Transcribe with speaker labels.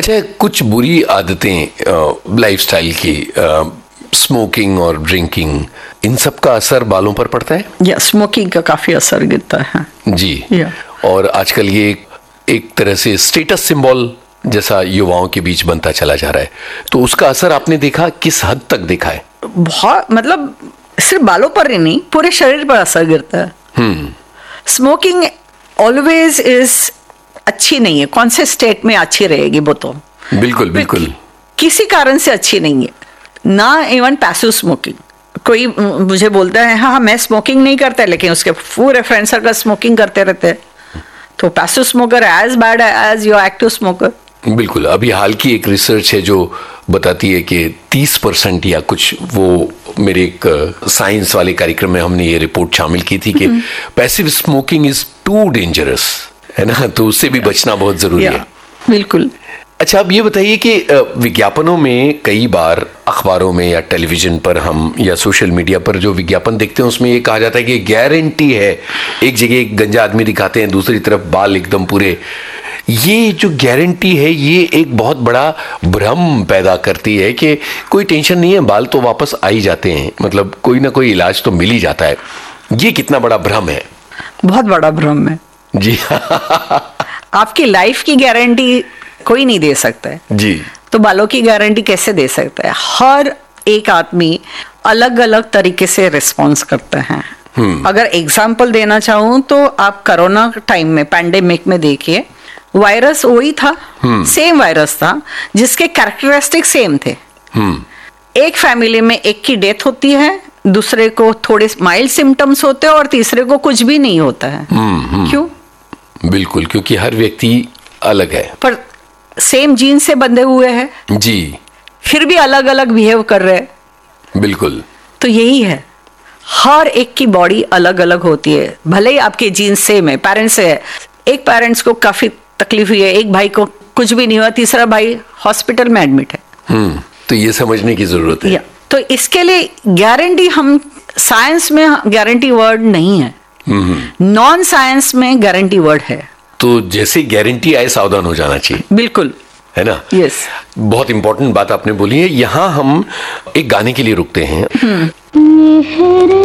Speaker 1: अच्छा, कुछ बुरी आदतें लाइफस्टाइल की, स्मोकिंग और ड्रिंकिंग, इन सब का असर बालों पर पड़ता है?
Speaker 2: या स्मोकिंग का काफी असर गिरता है
Speaker 1: जी। और आजकल ये एक तरह से स्टेटस सिंबल जैसा युवाओं के बीच बनता चला जा रहा है, तो उसका असर आपने देखा, किस हद तक देखा है?
Speaker 2: बहुत, मतलब सिर्फ बालों पर ही नहीं, पूरे शरीर पर असर गिरता है। स्मोकिंग ऑलवेज इज अच्छी नहीं है। कौन से स्टेट में अच्छी रहेगी वो तो
Speaker 1: बिल्कुल बिल्कुल
Speaker 2: किसी कारण से अच्छी नहीं है ना। इवन पैसिव स्मोकिंग, कोई मुझे बोलता है हाँ मैं स्मोकिंग नहीं करता, लेकिन उसके पूरे फ्रेंड सर्कल स्मोकिंग करते रहते हैं, तो passive smoker as bad as your active smoker.
Speaker 1: बिल्कुल। अभी हाल की एक रिसर्च है जो बताती है कि 30% या कुछ, वो मेरे एक साइंस वाले कार्यक्रम में हमने ये रिपोर्ट शामिल की थी कि passive smoking is too dangerous, है ना, तो उससे भी बचना बहुत जरूरी है।
Speaker 2: बिल्कुल।
Speaker 1: अच्छा, अब ये बताइए कि विज्ञापनों में कई बार अखबारों में या टेलीविजन पर हम या सोशल मीडिया पर जो विज्ञापन देखते हैं उसमें ये कहा जाता है कि गारंटी है, एक जगह एक गंजा आदमी दिखाते हैं, दूसरी तरफ बाल एकदम पूरे। ये जो गारंटी है ये एक बहुत बड़ा भ्रम पैदा करती है कि कोई टेंशन नहीं है, बाल तो वापस आ ही जाते हैं, मतलब कोई ना कोई इलाज तो मिल ही जाता है। ये कितना बड़ा भ्रम है?
Speaker 2: बहुत बड़ा भ्रम है
Speaker 1: जी।
Speaker 2: आपकी लाइफ की गारंटी कोई नहीं दे सकता है
Speaker 1: जी,
Speaker 2: तो बालों की गारंटी कैसे दे सकता है? हर एक आदमी अलग अलग तरीके से रिस्पॉन्स करते हैं। अगर एग्जाम्पल देना चाहूं तो आप कोरोना टाइम में, पैंडेमिक में देखिए, वायरस वही था, सेम वायरस था जिसके कैरेक्टरिस्टिक सेम थे। एक फैमिली में एक की डेथ होती है, दूसरे को थोड़े माइल्ड सिम्टम्स होते हैं और तीसरे को कुछ भी नहीं होता है। क्यों?
Speaker 1: बिल्कुल, क्योंकि हर व्यक्ति अलग है,
Speaker 2: पर सेम जीन से बंधे हुए हैं
Speaker 1: जी,
Speaker 2: फिर भी अलग अलग बिहेव कर रहे हैं।
Speaker 1: बिल्कुल।
Speaker 2: तो यही है, हर एक की बॉडी अलग अलग होती है, भले ही आपके जीन सेम है, पेरेंट्स से है। एक पेरेंट्स को काफी तकलीफ हुई है, एक भाई को कुछ भी नहीं हुआ, तीसरा भाई हॉस्पिटल में एडमिट है।
Speaker 1: तो ये समझने की जरूरत है।
Speaker 2: तो इसके लिए गारंटी, हम साइंस में गारंटी वर्ड नहीं है, नॉन साइंस में गारंटी वर्ड है।
Speaker 1: तो जैसे गारंटी आए सावधान हो जाना चाहिए।
Speaker 2: बिल्कुल,
Speaker 1: है ना?
Speaker 2: यस।
Speaker 1: बहुत इंपॉर्टेंट बात आपने बोली है। यहाँ हम एक गाने के लिए रुकते हैं।